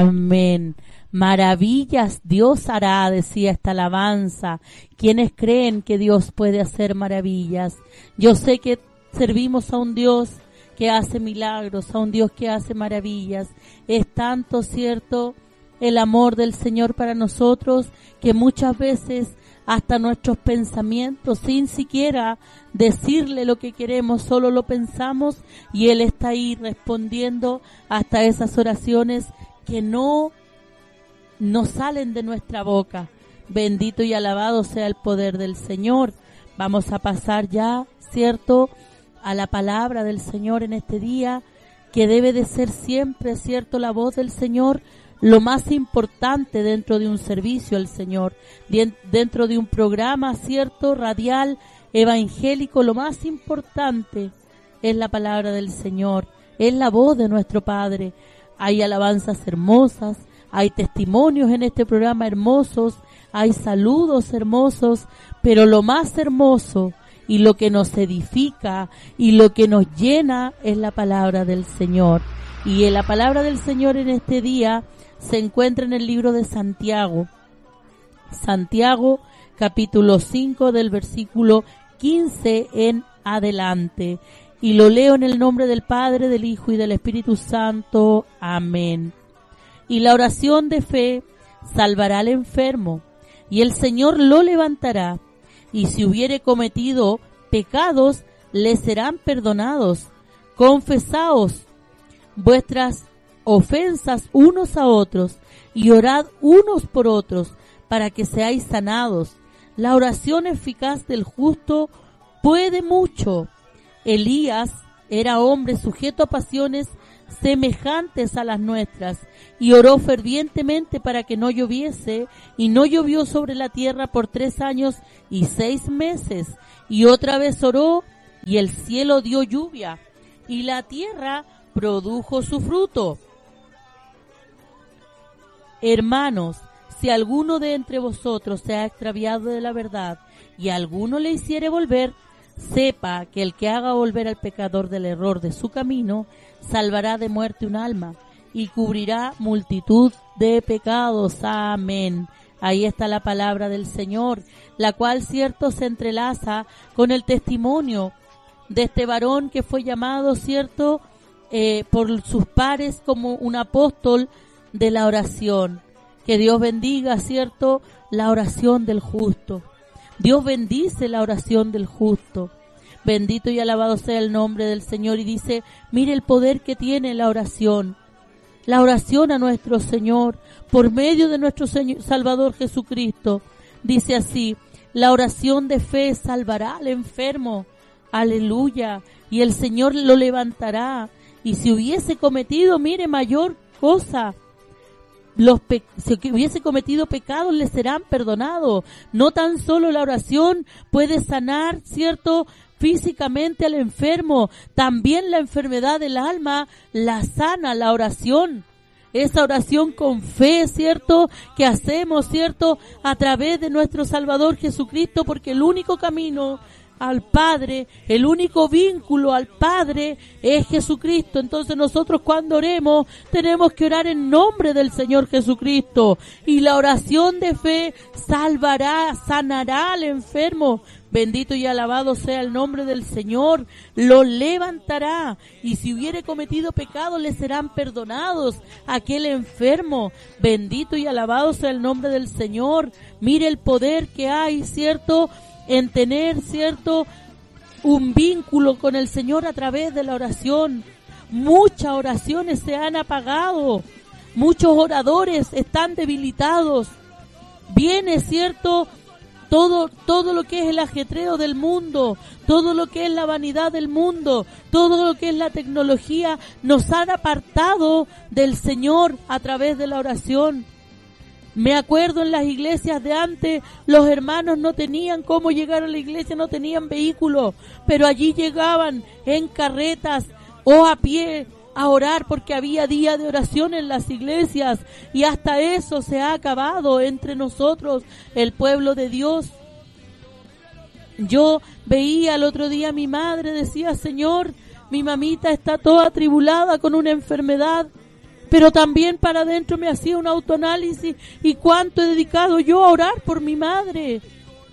Amén. Maravillas Dios hará, decía esta alabanza. ¿Quiénes creen que Dios puede hacer maravillas? Yo sé que servimos a un Dios que hace milagros, a un Dios que hace maravillas. Es tanto cierto el amor del Señor para nosotros que muchas veces hasta nuestros pensamientos, sin siquiera decirle lo que queremos, solo lo pensamos y Él está ahí respondiendo hasta esas oraciones que no salen de nuestra boca. Bendito y alabado sea el poder del Señor. Vamos a pasar ya, ¿cierto?, a la palabra del Señor en este día, que debe de ser siempre, ¿cierto?, la voz del Señor, lo más importante dentro de un servicio al Señor, dentro de un programa, ¿cierto?, radial, evangélico, lo más importante es la palabra del Señor, es la voz de nuestro Padre. Hay alabanzas hermosas, hay testimonios en este programa hermosos, hay saludos hermosos, pero lo más hermoso y lo que nos edifica y lo que nos llena es la palabra del Señor. Y en la palabra del Señor en este día se encuentra en el libro de Santiago. Santiago, capítulo 5, del versículo 15 en adelante. Y lo leo en el nombre del Padre, del Hijo y del Espíritu Santo. Amén. Y la oración de fe salvará al enfermo, y el Señor lo levantará. Y si hubiere cometido pecados, le serán perdonados. Confesaos vuestras ofensas unos a otros, y orad unos por otros, para que seáis sanados. La oración eficaz del justo puede mucho. Elías era hombre sujeto a pasiones semejantes a las nuestras, y oró fervientemente para que no lloviese, y no llovió sobre la tierra por 3 años y 6 meses. Y otra vez oró, y el cielo dio lluvia, y la tierra produjo su fruto. Hermanos, si alguno de entre vosotros se ha extraviado de la verdad, y a alguno le hiciere volver, sepa que el que haga volver al pecador del error de su camino, salvará de muerte un alma, y cubrirá multitud de pecados. Amén. Ahí está la palabra del Señor, la cual, cierto, se entrelaza con el testimonio de este varón que fue llamado, cierto, por sus pares como un apóstol de la oración. Que Dios bendiga, cierto, la oración del justo. Dios bendice la oración del justo. Bendito y alabado sea el nombre del Señor. Y dice, mire el poder que tiene la oración. La oración a nuestro Señor, por medio de nuestro Señor, Salvador Jesucristo. Dice así, la oración de fe salvará al enfermo. Aleluya. Y el Señor lo levantará. Y si hubiese cometido, mire, mayor cosa, si hubiese cometido pecados, le serán perdonados. No tan solo la oración puede sanar, ¿cierto?, físicamente al enfermo, también la enfermedad del alma la sana la oración. Esa oración con fe, ¿cierto?, que hacemos, ¿cierto?, a través de nuestro Salvador Jesucristo, porque el único camino al Padre, el único vínculo al Padre es Jesucristo. Entonces nosotros cuando oremos tenemos que orar en nombre del Señor Jesucristo, y la oración de fe salvará, sanará al enfermo. Bendito y alabado sea el nombre del Señor, lo levantará, y si hubiere cometido pecado le serán perdonados aquel enfermo. Bendito y alabado sea el nombre del Señor. Mire el poder que hay, ¿cierto?, en tener, ¿cierto?, un vínculo con el Señor a través de la oración. Muchas oraciones se han apagado, muchos oradores están debilitados. Viene, ¿cierto?, todo lo que es el ajetreo del mundo, todo lo que es la vanidad del mundo, todo lo que es la tecnología, nos han apartado del Señor a través de la oración. Me acuerdo en las iglesias de antes, los hermanos no tenían cómo llegar a la iglesia, no tenían vehículo, pero allí llegaban en carretas o a pie a orar, porque había día de oración en las iglesias, y hasta eso se ha acabado entre nosotros, el pueblo de Dios. Yo veía el otro día a mi madre, decía, Señor, mi mamita está toda atribulada con una enfermedad, pero también para adentro me hacía un autoanálisis y cuánto he dedicado yo a orar por mi madre.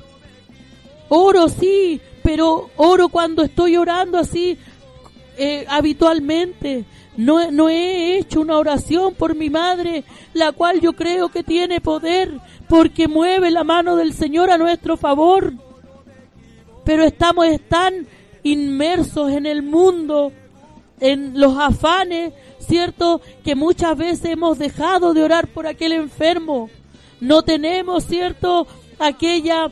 Oro sí, pero oro cuando estoy orando así habitualmente. No he hecho una oración por mi madre, la cual yo creo que tiene poder, porque mueve la mano del Señor a nuestro favor. Pero estamos tan inmersos en el mundo, en los afanes, ¿cierto? Que muchas veces hemos dejado de orar por aquel enfermo. No tenemos, ¿cierto? Aquella,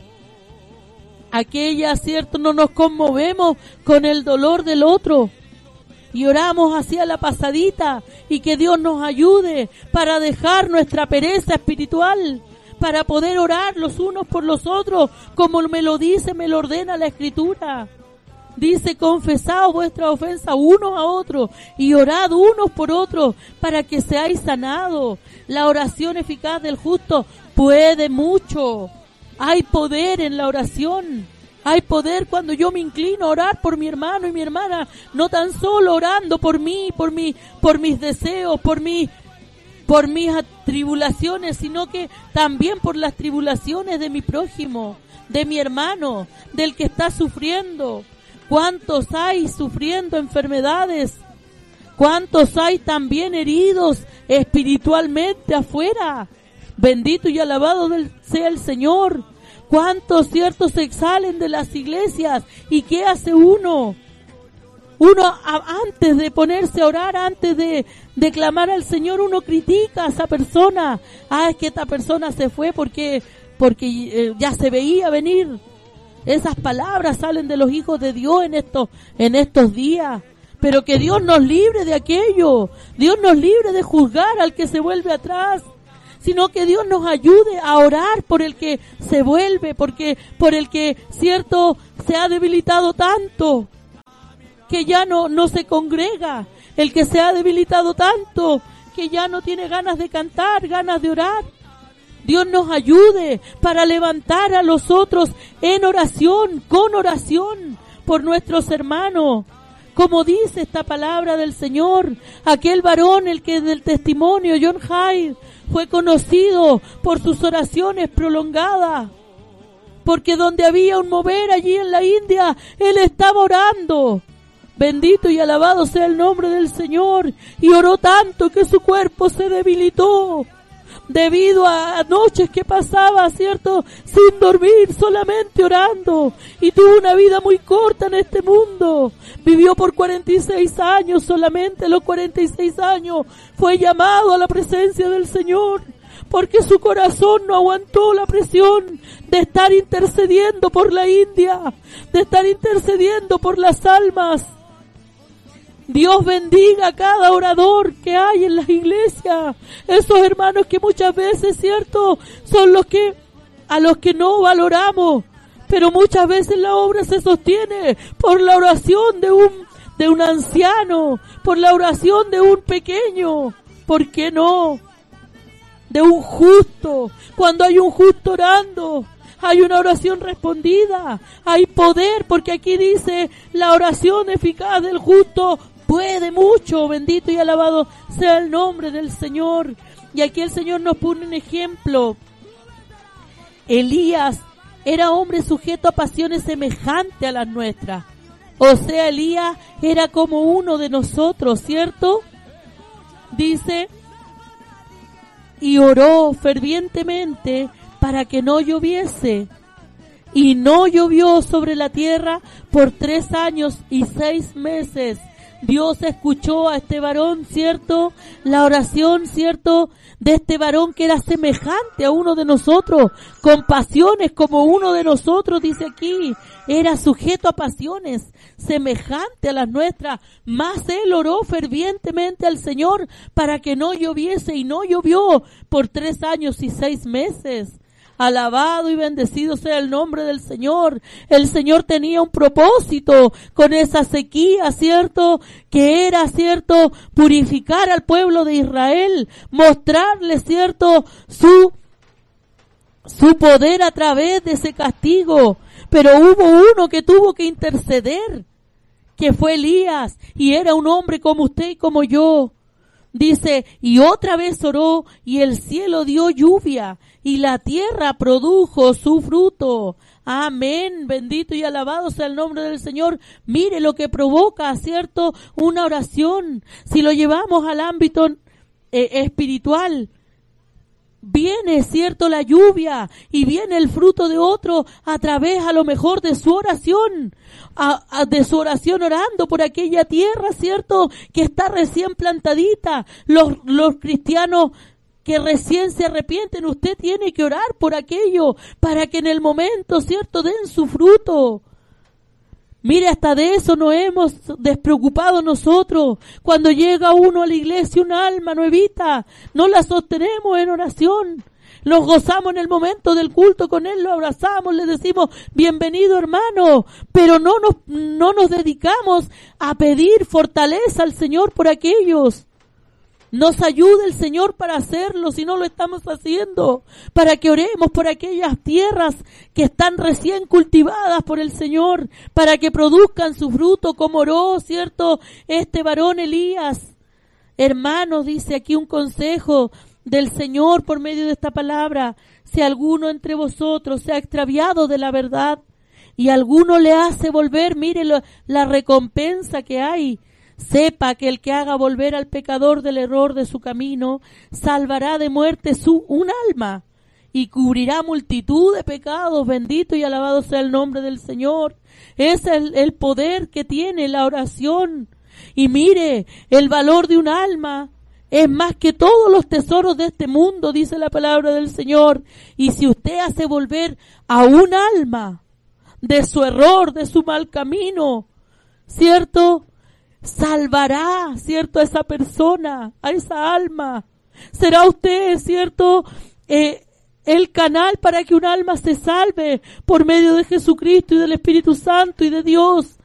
¿cierto? No nos conmovemos con el dolor del otro. Y oramos hacia la pasadita, y que Dios nos ayude para dejar nuestra pereza espiritual, para poder orar los unos por los otros, como me lo dice, me lo ordena la Escritura. Dice: confesaos vuestra ofensa unos a otros y orad unos por otros para que seáis sanados. La oración eficaz del justo puede mucho. Hay poder en la oración. Hay poder cuando yo me inclino a orar por mi hermano y mi hermana, no tan solo orando por mí, por mis deseos, por mis tribulaciones, sino que también por las tribulaciones de mi prójimo, de mi hermano, del que está sufriendo. ¿Cuántos hay sufriendo enfermedades? ¿Cuántos hay también heridos espiritualmente afuera? Bendito y alabado sea el Señor. ¿Cuántos ciertos se salen de las iglesias? ¿Y qué hace uno? Uno antes de ponerse a orar, antes de clamar al Señor, uno critica a esa persona. Es que esta persona se fue porque ya se veía venir. Esas palabras salen de los hijos de Dios en estos días. Pero que Dios nos libre de aquello. Dios nos libre de juzgar al que se vuelve atrás. Sino que Dios nos ayude a orar por el que se vuelve, por el que, cierto, se ha debilitado tanto, que ya no se congrega, el que se ha debilitado tanto, que ya no tiene ganas de cantar, ganas de orar. Dios nos ayude para levantar a los otros en oración, con oración, por nuestros hermanos. Como dice esta palabra del Señor, aquel varón, el que del testimonio, John Hyde, fue conocido por sus oraciones prolongadas, porque donde había un mover allí en la India, él estaba orando. Bendito y alabado sea el nombre del Señor, y oró tanto que su cuerpo se debilitó, debido a noches que pasaba, ¿cierto?, sin dormir, solamente orando, y tuvo una vida muy corta en este mundo. Vivió por 46 años, solamente los 46 años fue llamado a la presencia del Señor, porque su corazón no aguantó la presión de estar intercediendo por la India, de estar intercediendo por las almas. Dios bendiga a cada orador que hay en las iglesias, esos hermanos que muchas veces, cierto, son a los que no valoramos, pero muchas veces la obra se sostiene por la oración de un anciano, por la oración de un pequeño, ¿por qué no?, de un justo. Cuando hay un justo orando, hay una oración respondida, hay poder, porque aquí dice: la oración eficaz del justo puede mucho. Bendito y alabado sea el nombre del Señor. Y aquí el Señor nos pone un ejemplo. Elías era hombre sujeto a pasiones semejantes a las nuestras. O sea, Elías era como uno de nosotros, ¿cierto? Dice: y oró fervientemente para que no lloviese. Y no llovió sobre la tierra por 3 años y 6 meses. Dios escuchó a este varón, ¿cierto? La oración, ¿cierto?, de este varón que era semejante a uno de nosotros, con pasiones como uno de nosotros, dice aquí. Era sujeto a pasiones semejante a las nuestras, mas él oró fervientemente al Señor para que no lloviese, y no llovió por 3 años y 6 meses. Alabado y bendecido sea el nombre del Señor. El Señor tenía un propósito con esa sequía, ¿cierto?, que era, ¿cierto?, purificar al pueblo de Israel, mostrarle, ¿cierto?, su poder a través de ese castigo. Pero hubo uno que tuvo que interceder, que fue Elías, y era un hombre como usted y como yo. Dice, y otra vez oró, y el cielo dio lluvia, y la tierra produjo su fruto. Amén, bendito y alabado sea el nombre del Señor. Mire lo que provoca, ¿cierto? Una oración. Si lo llevamos al ámbito espiritual, viene, ¿cierto?, la lluvia y viene el fruto de otro a través, a lo mejor, de su oración, de su oración orando por aquella tierra, ¿cierto?, que está recién plantadita. Los cristianos que recién se arrepienten, usted tiene que orar por aquello para que en el momento, ¿cierto?, den su fruto. Mire, hasta de eso nos hemos despreocupado nosotros. Cuando llega uno a la iglesia, un alma nuevita, no la sostenemos en oración. Nos gozamos en el momento del culto con él, lo abrazamos, le decimos, bienvenido hermano, pero no nos dedicamos a pedir fortaleza al Señor por aquellos. Nos ayude el Señor para hacerlo, si no lo estamos haciendo, para que oremos por aquellas tierras que están recién cultivadas por el Señor, para que produzcan su fruto, como oró, ¿cierto?, este varón Elías. Hermanos, dice aquí un consejo del Señor por medio de esta palabra: si alguno entre vosotros se ha extraviado de la verdad y alguno le hace volver, mire la recompensa que hay. Sepa que el que haga volver al pecador del error de su camino, salvará de muerte un alma y cubrirá multitud de pecados. Bendito y alabado sea el nombre del Señor. Es el poder que tiene la oración. Y mire, el valor de un alma es más que todos los tesoros de este mundo, dice la palabra del Señor. Y si usted hace volver a un alma de su error, de su mal camino, ¿cierto?, salvará, ¿cierto?, a esa persona, a esa alma. Será usted, ¿cierto?, el canal para que un alma se salve por medio de Jesucristo y del Espíritu Santo y de Dios.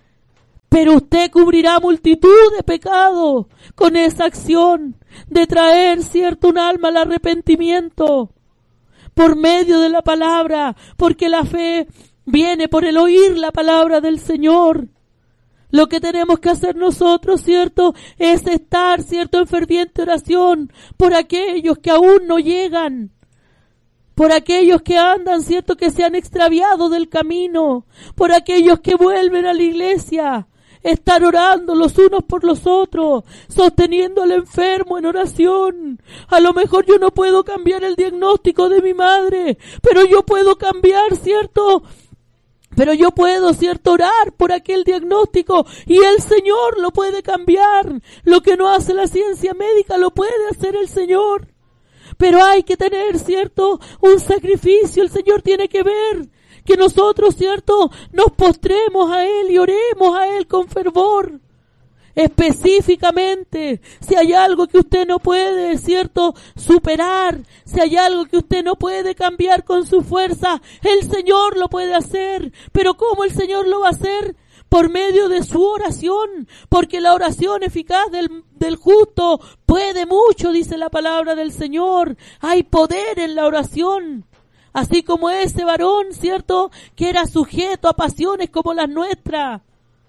Pero usted cubrirá multitud de pecados con esa acción de traer, ¿cierto?, un alma al arrepentimiento por medio de la palabra, porque la fe viene por el oír la palabra del Señor. Lo que tenemos que hacer nosotros, ¿cierto?, es estar, ¿cierto?, en ferviente oración por aquellos que aún no llegan, por aquellos que andan, ¿cierto?, que se han extraviado del camino, por aquellos que vuelven a la iglesia. Estar orando los unos por los otros, sosteniendo al enfermo en oración. A lo mejor yo no puedo cambiar el diagnóstico de mi madre, pero yo puedo cambiar, ¿cierto?, pero yo puedo, ¿cierto?, orar por aquel diagnóstico y el Señor lo puede cambiar. Lo que no hace la ciencia médica lo puede hacer el Señor. Pero hay que tener, ¿cierto?, un sacrificio. El Señor tiene que ver que nosotros, ¿cierto?, nos postremos a Él y oremos a Él con fervor. Específicamente, si hay algo que usted no puede, ¿cierto?, superar, si hay algo que usted no puede cambiar con su fuerza, el Señor lo puede hacer. Pero ¿cómo el Señor lo va a hacer? Por medio de su oración, porque la oración eficaz del justo puede mucho, dice la palabra del Señor. Hay poder en la oración. Así como ese varón, ¿cierto?, que era sujeto a pasiones como las nuestras.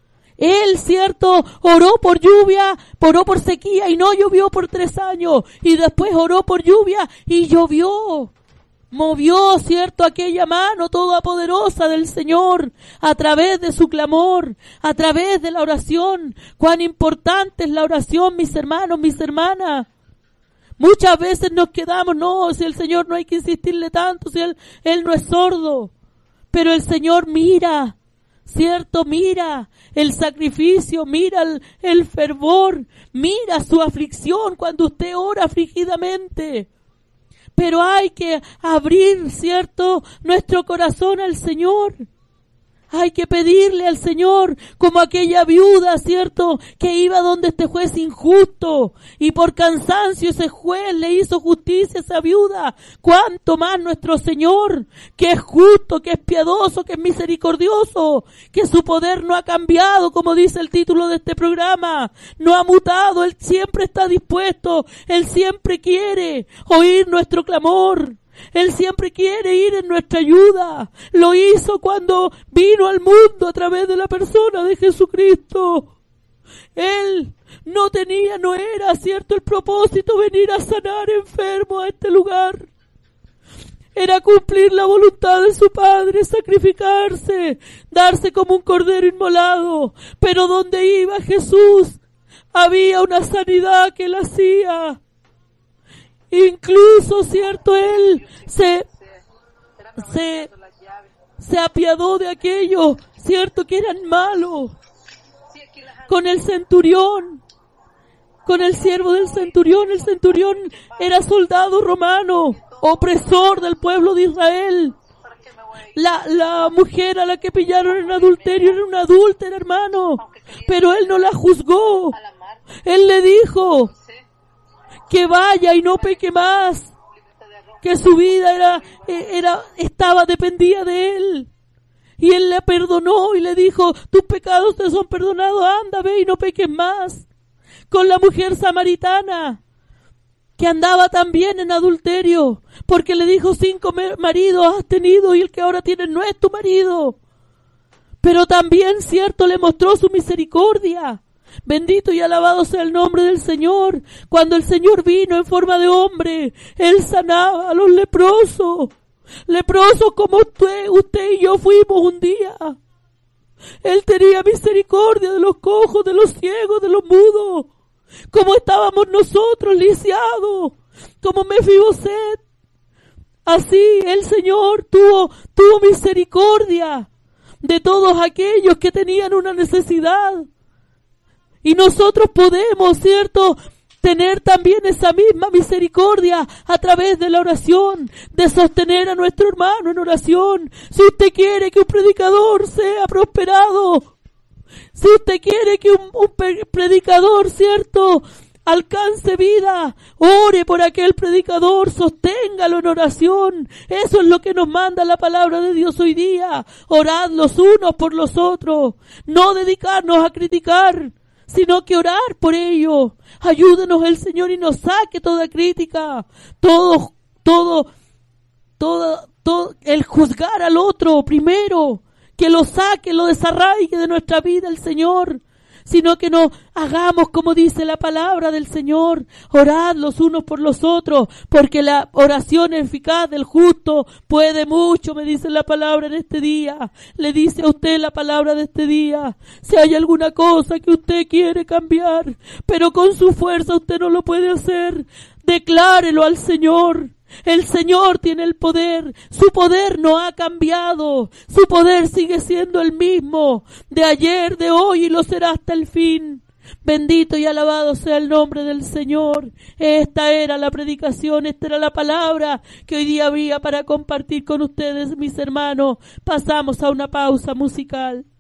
Él, ¿cierto?, oró por lluvia, oró por sequía y no llovió por 3 años. Y después oró por lluvia y llovió. Movió, ¿cierto?, aquella mano todopoderosa del Señor a través de su clamor, a través de la oración. Cuán importante es la oración, mis hermanos, mis hermanas. Muchas veces nos quedamos, no, si el Señor no hay que insistirle tanto, si Él no es sordo. Pero el Señor mira, ¿cierto? Mira el sacrificio, mira el fervor, mira su aflicción cuando usted ora afligidamente. Pero hay que abrir, ¿cierto?, nuestro corazón al Señor. Hay que pedirle al Señor, como aquella viuda, ¿cierto?, que iba donde este juez injusto y por cansancio ese juez le hizo justicia a esa viuda. Cuánto más nuestro Señor, que es justo, que es piadoso, que es misericordioso, que su poder no ha cambiado, como dice el título de este programa, no ha mutado. Él siempre está dispuesto, Él siempre quiere oír nuestro clamor. Él siempre quiere ir en nuestra ayuda. Lo hizo cuando vino al mundo a través de la persona de Jesucristo. Él no era cierto el propósito venir a sanar enfermos a este lugar. Era cumplir la voluntad de su Padre, sacrificarse, darse como un cordero inmolado. Pero donde iba Jesús, había una sanidad que él hacía. Incluso, cierto, él se apiadó de aquellos, cierto, que eran malos. Con el centurión, con el siervo del centurión. El centurión era soldado romano, opresor del pueblo de Israel. La mujer a la que pillaron en adulterio era una adúltera, hermano, pero él no la juzgó. Él le dijo que vaya y no peque más, que su vida dependía de él. Y él le perdonó y le dijo, tus pecados te son perdonados, anda, ve y no peques más. Con la mujer samaritana, que andaba también en adulterio, porque le dijo 5 maridos has tenido y el que ahora tienes no es tu marido. Pero también, cierto, le mostró su misericordia. Bendito y alabado sea el nombre del Señor. Cuando el Señor vino en forma de hombre, Él sanaba a los leprosos. Leprosos como usted y yo fuimos un día. Él tenía misericordia de los cojos, de los ciegos, de los mudos. Como estábamos nosotros, lisiados, como Mefiboset. Así el Señor tuvo misericordia de todos aquellos que tenían una necesidad. Y nosotros podemos, ¿cierto?, tener también esa misma misericordia a través de la oración, de sostener a nuestro hermano en oración. Si usted quiere que un predicador sea prosperado, si usted quiere que un predicador, ¿cierto?, alcance vida, ore por aquel predicador, sosténgalo en oración. Eso es lo que nos manda la palabra de Dios hoy día. Orad los unos por los otros, no dedicarnos a criticar, sino que orar por ellos. Ayúdenos el Señor y nos saque toda crítica, todo el juzgar al otro primero, que lo saque, lo desarraigue de nuestra vida el Señor, sino que nos hagamos como dice la palabra del Señor, orad los unos por los otros, porque la oración eficaz del justo puede mucho, me dice la palabra en este día. Le dice a usted la palabra de este día, si hay alguna cosa que usted quiere cambiar, pero con su fuerza usted no lo puede hacer, declárelo al Señor. El Señor tiene el poder, su poder no ha cambiado, su poder sigue siendo el mismo, de ayer, de hoy y lo será hasta el fin. Bendito y alabado sea el nombre del Señor. Esta era la predicación, esta era la palabra que hoy día había para compartir con ustedes, mis hermanos. Pasamos a una pausa musical.